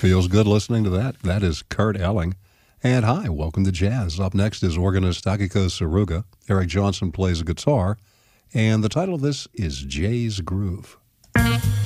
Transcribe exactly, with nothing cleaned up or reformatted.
Feels good listening to that. That is Kurt Elling. And hi, welcome to Jazz. Up next is organist Akiko Saruga. Eric Johnson plays guitar. And the title of this is Jay's Groove.